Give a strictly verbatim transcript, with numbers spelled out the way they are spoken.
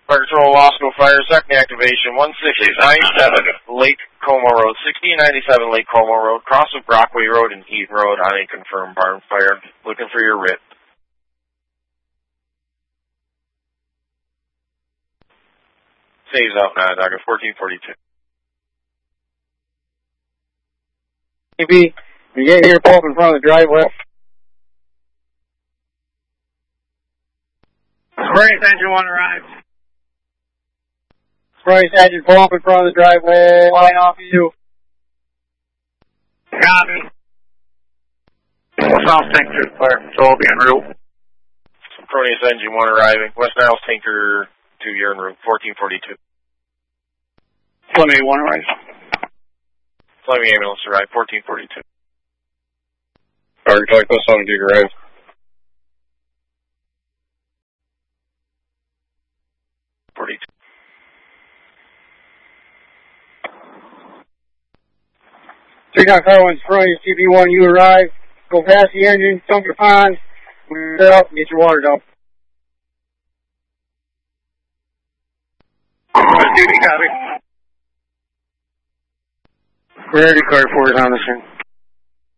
Fire control, Wasco Fire, second activation, one six nine seven Lake Como Road, sixteen ninety-seven Lake Como Road, cross of Brockway Road and Eaton Road on a confirmed barn fire. Looking for your writ. Saves out now, Doctor fourteen forty-two. A B, you get here, pull up in front of the driveway. Spray engine one arrived. Spray engine, pull up in front of the driveway. Line off of you. Copy. South Tanker Fire Control will be en route. Proteus engine one arriving. West Niles Tanker two, you're en route. fourteen forty-two. Fleming one arrived. Fleming ambulance arrived. fourteen forty-two. Target like this on Duke arrived. forty-two. Three nine car one Spray, C B one, you arrive. Go past the engine, dump your pond, set up, and get your water dump. Duty, copy. Ready, car four is on the scene.